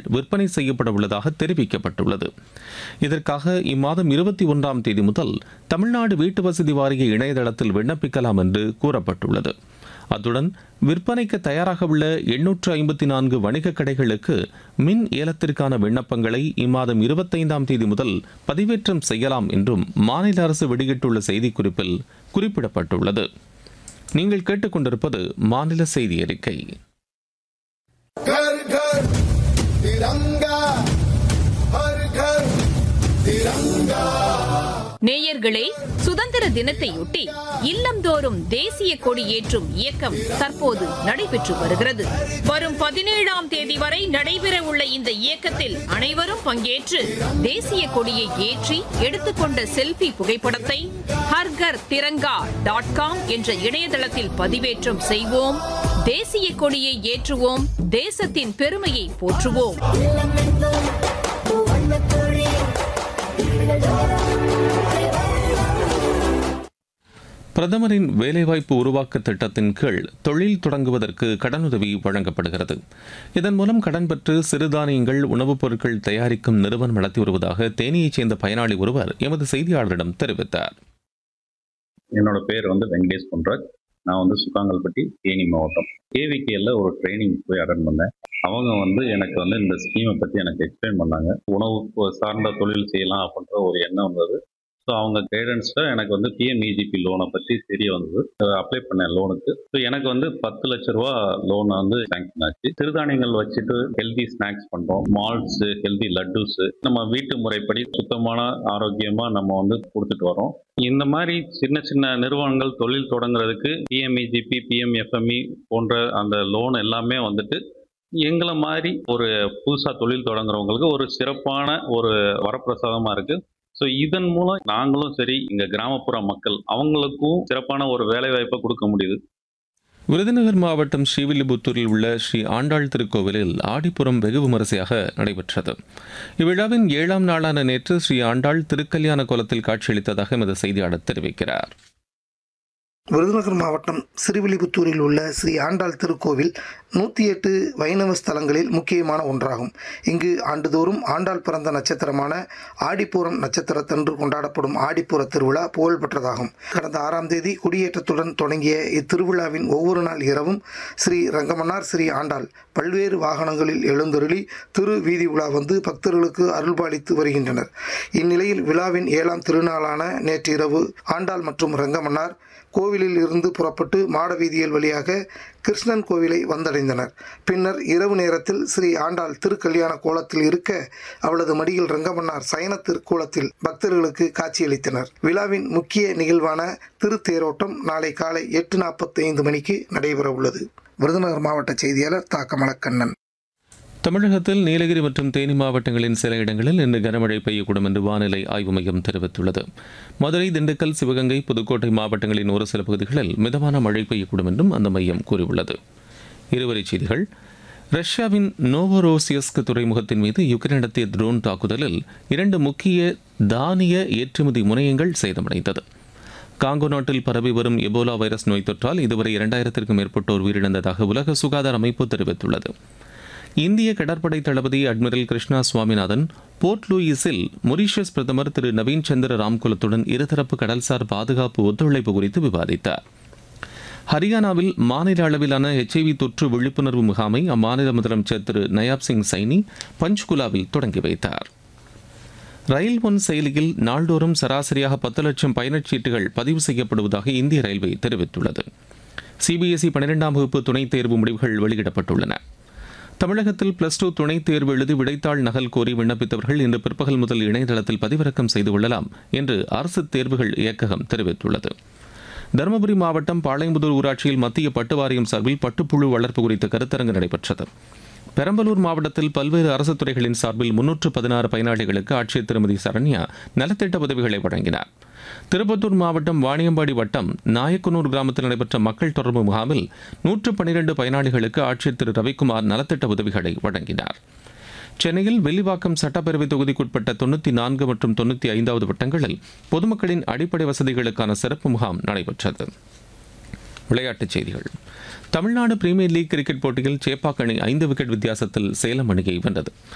விற்பனை செய்யப்பட உள்ளதாக தெரிவிக்கப்பட்டுள்ளது. இதற்காக இம்மாதம் 21ஆம் தேதி முதல் தமிழ்நாடு வீட்டு வசதி வாரிய இணையதளத்தில் விண்ணப்பிக்கலாம் என்று கூறப்பட்டுள்ளது. அத்துடன் விற்பனைக்கு தயாராக உள்ள 854 வணிக கடைகளுக்கு மின் ஏலத்திற்கான விண்ணப்பங்களை இம்மாதம் 25ஆம் தேதி முதல் பதிவேற்றம் செய்யலாம் என்றும் மாநில அரசு வெளியிட்டுள்ள செய்திக்குறிப்பில் குறிப்பிடப்பட்டுள்ளது. நீங்கள் கேட்டுக்கொண்டிருப்பது மாநில செய்தி அறிக்கை. நேயர்களே, சுதந்திர தினத்தையொட்டி இல்லந்தோறும் தேசிய கொடி ஏற்றும் இயக்கம் தற்போது நடைபெற்று வருகிறது. வரும் 17ஆம் தேதி வரை நடைபெற உள்ள இந்த இயக்கத்தில் அனைவரும் பங்கேற்று தேசிய கொடியை ஏற்றி எடுத்துக்கொண்ட செல்ஃபி புகைப்படத்தை ஹர்கர் திரங்கா .com என்ற இணையதளத்தில் பதிவேற்றம் செய்வோம். தேசிய கொடியை ஏற்றுவோம். தேசத்தின் பெருமையை போற்றுவோம். பிரதமரின் வேலைவாய்ப்பு உருவாக்க திட்டத்தின் கீழ் தொழில் தொடங்குவதற்கு கடனுதவி வழங்கப்படுகிறது. இதன் மூலம் கடன் பெற்று சிறுதானியங்கள், உணவுப் பொருட்கள் தயாரிக்கும் நிறுவனம் நடத்தி வருவதாக தேனியைச் சேர்ந்த பயனாளி ஒருவர் எமது செய்தியாளரிடம் தெரிவித்தார். என்னோட பேர் வெங்கடேஷ் பொன்ராஜ். நான் சுக்காங்கல்பட்டி, தேனி மாவட்டம். கேவிகேல ஒரு ட்ரைனிங் போய் அட்டன் பண்ணேன். அவங்க எனக்கு இந்த ஸ்கீமை பற்றி எனக்கு எக்ஸ்பிளைன் பண்ணாங்க. உணவு சார்ந்த தொழில் செய்யலாம் அப்படின்ற ஒரு எண்ணம் வந்தது. ஸோ அவங்க கைடன்ஸில் எனக்கு பிஎம்இஜிபி லோனை பற்றி தெரிய வந்தது. அப்ளை பண்ணேன் லோனுக்கு. ஸோ எனக்கு 10 லட்ச ரூபா லோன் சாங்ஷன் ஆச்சு. சிறுதானியங்கள் வச்சுட்டு ஹெல்தி ஸ்நாக்ஸ் பண்ணுறோம். மால்ட்ஸு, ஹெல்தி லட்டுஸு, நம்ம வீட்டு முறைப்படி சுத்தமான ஆரோக்கியமாக நம்ம கொடுத்துட்டு வரோம். இந்த மாதிரி சின்ன சின்ன நிறுவனங்கள் தொழில் தொடங்குறதுக்கு பிஎம்இஜிபி, பிஎம்எஃப்எம்இ போன்ற அந்த லோன் எல்லாமே எங்களை மாதிரி ஒரு புதுசாக தொழில் தொடங்குறவங்களுக்கு ஒரு சிறப்பான ஒரு வரப்பிரசாதமாக இருக்குது. ஸோ இதன் மூலம் நாங்களும் சரி, இங்கே கிராமப்புற மக்கள் அவங்களுக்கும் சிறப்பான ஒரு வேலை வாய்ப்பை கொடுக்க முடியுது. விருதுநகர் மாவட்டம் ஸ்ரீவில்லிபுத்தூரில் உள்ள ஸ்ரீ ஆண்டாள் திருக்கோவிலில் ஆடிப்புறம் வெகு விமரிசையாக நடைபெற்றது. இவ்விழாவின் 7ஆம் நாளான நேற்று ஸ்ரீ ஆண்டாள் திருக்கல்யாண கோலத்தில் காட்சியளித்ததாக எமது செய்தியாளர் தெரிவிக்கிறார். விருதுநகர் மாவட்டம் ஸ்ரீவில்லிபுத்தூரில் உள்ள ஸ்ரீ ஆண்டாள் திருக்கோவில் 108 வைணவ ஸ்தலங்களில் முக்கியமான ஒன்றாகும். இங்கு ஆண்டுதோறும் ஆண்டாள் பிறந்த நட்சத்திரமான ஆடிப்பூரம் நட்சத்திரத்தன்று கொண்டாடப்படும் ஆடிப்பூர திருவிழா புகழ்பெற்றதாகும். கடந்த 6ஆம் தேதி கொடியேற்றத்துடன் தொடங்கிய இத்திருவிழாவின் ஒவ்வொரு நாள் இரவும் ஸ்ரீ ரங்கமன்னார் ஸ்ரீ ஆண்டாள் பல்வேறு வாகனங்களில் எழுந்தருளி திரு வீதி உலா பக்தர்களுக்கு அருள்பாலித்து வருகின்றனர். இந்நிலையில் விழாவின் 7ஆம் திருநாளான நேற்று இரவு ஆண்டாள் மற்றும் ரங்கமன்னார் கோவிலில் இருந்து புறப்பட்டு மாடவீதியல் வழியாக கிருஷ்ணன் கோவிலை வந்தடைந்தனர். பின்னர் இரவு நேரத்தில் ஸ்ரீ ஆண்டாள் திருக்கல்யாண கோலத்தில் இருக்க அவளது மடியில் ரங்கமன்னார் சயன திருக்கோலத்தில் பக்தர்களுக்கு காட்சியளித்தனர். விழாவின் முக்கிய நிகழ்வான திருத்தேரோட்டம் நாளை காலை 8:45 மணிக்கு நடைபெற உள்ளது. விருதுநகர் மாவட்ட செய்தியாளர் தா. கமலக்கண்ணன். தமிழகத்தில் நீலகிரி மற்றும் தேனி மாவட்டங்களின் சில இடங்களில் இன்று கனமழை பெய்யக்கூடும் என்று வானிலை ஆய்வு மையம் தெரிவித்துள்ளது. மதுரை, திண்டுக்கல், சிவகங்கை, புதுக்கோட்டை மாவட்டங்களின் ஒரு சில பகுதிகளில் மிதமான மழை பெய்யக்கூடும் என்றும் அந்த மையம் கூறியுள்ளது. இருவரிச் செய்திகள். ரஷ்யாவின் நோவோரோசியஸ்க் துறைமுகத்தின் மீது யுக்ரைன் நடத்திய ட்ரோன் தாக்குதலில் 2 முக்கிய தானிய ஏற்றுமதி முனையங்கள் சேதமடைந்தது. காங்கோ நாட்டில் பரவி வரும் எபோலா வைரஸ் நோய் தொற்றால் இதுவரை 2000க்கும் மேற்பட்டோர் உயிரிழந்ததாக உலக சுகாதார அமைப்பு தெரிவித்துள்ளது. இந்திய கடற்படை தளபதி admiral Krishna Swaminathan board லூயிஸில் Mauritius பிரதமர் திரு நவீன் சந்திர ராம்குலத்துடன் இருதரப்பு கடல்சார் பாதுகாப்பு ஒத்துழைப்பு குறித்து விவாதித்தார். ஹரியானாவில் மாநில அளவிலான HIV தொற்று விழிப்புணர்வு முகாமை அம்மாநில முதலமைச்சர் திரு நயாப் சிங் சைனி பஞ்ச்குலாவில் தொடங்கி வைத்தார். ரயில் ஒன் செயலியில் நாள்தோறும் சராசரியாக 10 லட்சம் பயணச்சீட்டுகள் பதிவு செய்யப்படுவதாக இந்திய ரயில்வே தெரிவித்துள்ளது. CBSE 12ஆம் வகுப்பு துணைத் தேர்வு முடிவுகள் வெளியிடப்பட்டுள்ளன. தமிழகத்தில் +2 துணைத் தேர்வு எழுதி விடைத்தாள் நகல் கோரி விண்ணப்பித்தவர்கள் இன்று பிற்பகல் முதல் இணையதளத்தில் பதிவிறக்கம் செய்து கொள்ளலாம் என்று அரசு தேர்வுகள் இயக்ககம் தெரிவித்துள்ளது. தருமபுரி மாவட்டம் பாளையம்புதூர் ஊராட்சியில் மத்திய பட்டு வாரியம் சார்பில் பட்டுப்புழு வளர்ப்பு குறித்த கருத்தரங்கு நடைபெற்றது. பெரம்பலூர் மாவட்டத்தில் பல்வேறு அரசு துறைகளின் சார்பில் 316 பயனாளிகளுக்கு ஆட்சியர் திருமதி சரண்யா நலத்திட்ட உதவிகளை வழங்கினார். திருப்பத்தூர் மாவட்டம் வாணியம்பாடி வட்டம் நாயக்கனூர் கிராமத்தில் நடைபெற்ற மக்கள் தொடர்பு முகாமில் 112 பயனாளிகளுக்கு ஆட்சியர் திரு ரவிக்குமார் நலத்திட்ட உதவிகளை வழங்கினார். சென்னையில் வெள்ளிவாக்கம் சட்டப்பேரவை தொகுதிக்குட்பட்ட 94 மற்றும் 95வது வட்டங்களில் பொதுமக்களின் அடிப்படை வசதிகளுக்கான சிறப்பு முகாம் நடைபெற்றது. விளையாட்டுச் செய்திகள். தமிழ்நாடு பிரீமியர் லீக் கிரிக்கெட் போட்டியில் சேப்பாக் அணி 5 விக்கெட் வித்தியாசத்தில் சேலம் அணியை வென்றது.